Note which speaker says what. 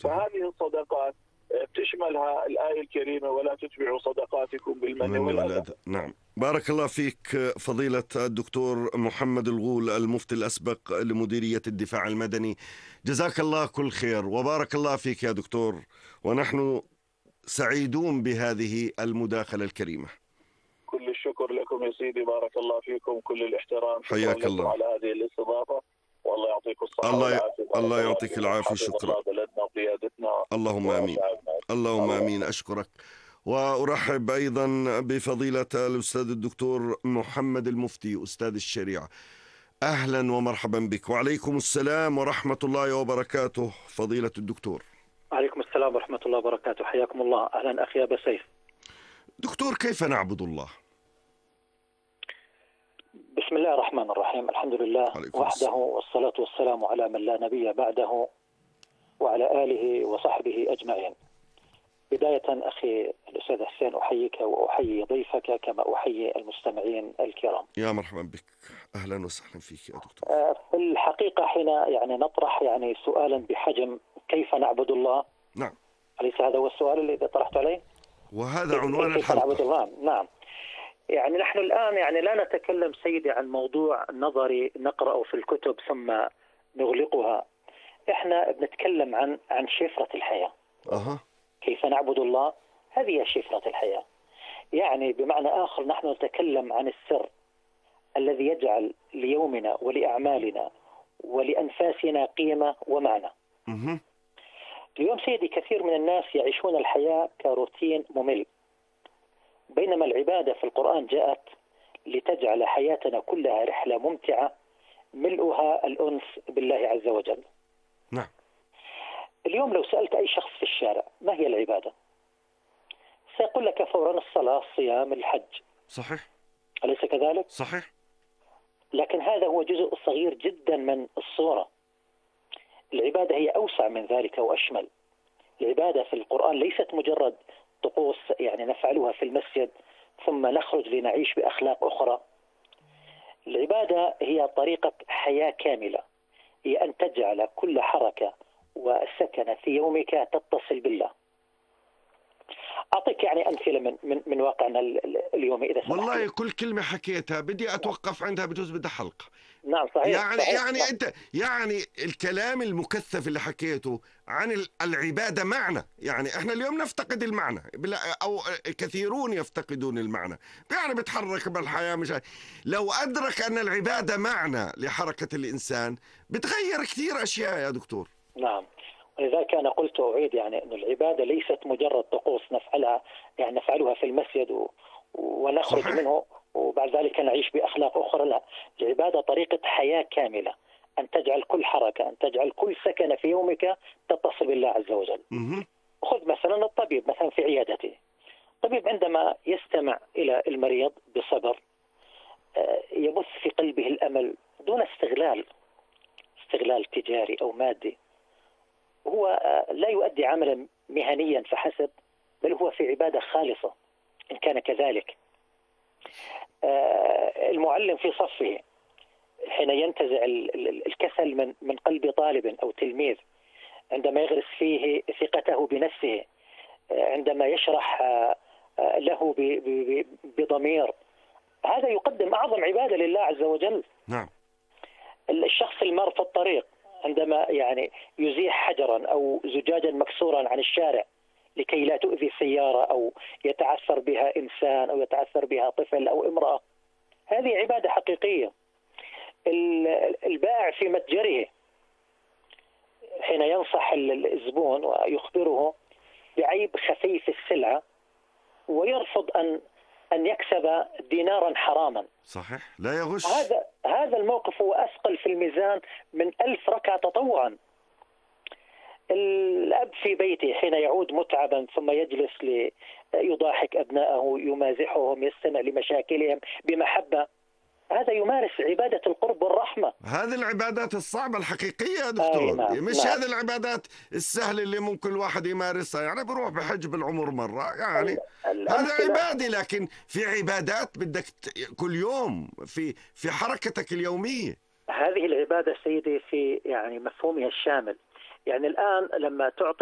Speaker 1: فهذه الصدقات بتشملها الآية الكريمة: ولا تتبعوا صدقاتكم بالمن والأذى.
Speaker 2: نعم. بارك الله فيك فضيلة الدكتور محمد الغول، المفتي الأسبق لمديرية الدفاع المدني. جزاك الله كل خير وبارك الله فيك يا دكتور، ونحن سعيدون بهذه المداخلة الكريمة.
Speaker 1: كل الشكر لكم يا سيدي، بارك الله فيكم، كل الاحترام، شكرا
Speaker 2: حياك
Speaker 1: لكم
Speaker 2: الله.
Speaker 1: على هذه الاستضافة، والله يعطيكم الصحة والعافية.
Speaker 2: الله يعطيك العافية. شكرا.
Speaker 1: الله بلدنا وقيادتنا.
Speaker 2: اللهم آمين. اللهم آمين. أشكرك. وأرحب أيضا بفضيلة الأستاذ الدكتور محمد المفتي أستاذ الشريعة. أهلا ومرحبا بك. وعليكم السلام ورحمة الله وبركاته فضيلة الدكتور.
Speaker 3: عليكم السلام ورحمة الله وبركاته، حياكم الله. أهلا أخي أبا سيف.
Speaker 2: دكتور، كيف نعبد الله؟
Speaker 3: بسم الله الرحمن الرحيم، الحمد لله وحده، والصلاة والسلام على من لا نبي بعده وعلى آله وصحبه أجمعين. بداية أخي الأستاذ حسين أحييك وأحيي ضيفك كما أحيي المستمعين الكرام.
Speaker 2: يا مرحبا بك، أهلا وسهلا فيك يا دكتور.
Speaker 3: في الحقيقة حين نطرح سؤالا بحجم كيف نعبد الله،
Speaker 2: نعم،
Speaker 3: أليس هذا هو السؤال الذي طرحت عليه؟
Speaker 2: وهذا عنوان
Speaker 3: كيف
Speaker 2: الحلقة.
Speaker 3: نعبد الله. نعم، نحن الآن لا نتكلم سيدي عن موضوع نظري نقرأه في الكتب ثم نغلقها. احنا بنتكلم عن شفرة الحياة. كيف نعبد الله، هذه شفرة الحياة. بمعنى آخر نحن نتكلم عن السر الذي يجعل ليومنا ولأعمالنا ولأنفاسنا قيمة ومعنى. اليوم سيدي كثير من الناس يعيشون الحياة كروتين ممل، بينما العبادة في القرآن جاءت لتجعل حياتنا كلها رحلة ممتعة ملؤها الأنس بالله عز وجل.
Speaker 2: نعم.
Speaker 3: اليوم لو سألت أي شخص في الشارع ما هي العبادة، سيقول لك فورا الصلاة، الصيام، الحج.
Speaker 2: صحيح.
Speaker 3: أليس كذلك؟
Speaker 2: صحيح.
Speaker 3: لكن هذا هو جزء صغير جدا من الصورة. العبادة هي أوسع من ذلك وأشمل. العبادة في القرآن ليست مجرد طقوس نفعلها في المسجد ثم نخرج لنعيش بأخلاق أخرى. العبادة هي طريقة حياة كاملة، هي أن تجعل كل حركة وسكنة في يومك تتصل بالله. أعطيك أمثلة من واقعنا اليومي إذا سمحت.
Speaker 2: والله كل كلمة حكيتها بدي أتوقف عندها، بجوز بدها حلقة.
Speaker 3: نعم صحيح.
Speaker 2: صحيح.
Speaker 3: صحيح.
Speaker 2: أنت الكلام المكثف اللي حكيته عن العبادة معنى، إحنا اليوم نفتقد المعنى، أو كثيرون يفتقدون المعنى. بتحرك بالحياة، مش لو أدرك أن العبادة معنى لحركة الإنسان بتغير كثير أشياء يا دكتور.
Speaker 3: نعم، ولذلك أنا قلت وأعيد أن العبادة ليست مجرد طقوس نفعلها نفعلها في المسجد ونخرج
Speaker 2: صحيح.
Speaker 3: منه وبعد ذلك نعيش بأخلاق أخرى. لا، العبادة طريقة حياة كاملة، أن تجعل كل حركة، أن تجعل كل سكنة في يومك تتصل بالله عز وجل. خذ مثلا الطبيب، مثلا في عيادته، الطبيب عندما يستمع إلى المريض بصبر يبث في قلبه الأمل دون استغلال تجاري أو مادي. هو لا يؤدي عملا مهنيا فحسب، بل هو في عبادة خالصة إن كان كذلك. المعلم في صفه حين ينتزع الكسل من قلب طالب أو تلميذ، عندما يغرس فيه ثقته بنفسه، عندما يشرح له بضمير، هذا يقدم أعظم عبادة لله عز وجل.
Speaker 2: نعم.
Speaker 3: الشخص المار في الطريق عندما يزيح حجرا أو زجاجا مكسورا عن الشارع لكي لا تؤذي سيارة أو يتعثر بها إنسان أو يتعثر بها طفل أو امرأة، هذه عبادة حقيقية. البائع في متجره حين ينصح الزبون ويخبره بعيب خفي في السلعة ويرفض أن يكسب دينارا حراما،
Speaker 2: صحيح، لا يغش.
Speaker 3: هذا الموقف هو أثقل في الميزان من 1000 ركعة تطوعا. الأب في بيته حين يعود متعبا ثم يجلس ليضاحك أبنائه، يمازحهم، يستمع لمشاكلهم بمحبة، هذا يمارس عبادة القرب والرحمة.
Speaker 2: هذه العبادات الصعبة الحقيقية يا دكتور.
Speaker 3: نعم.
Speaker 2: مش هذه العبادات السهلة اللي ممكن الواحد يمارسها. بروح بحج بالعمر مرة، هذا عبادة. لكن في عبادات بدك كل يوم في حركتك اليومية.
Speaker 3: هذه العبادة سيدي في مفهومها الشامل. الآن لما تعطي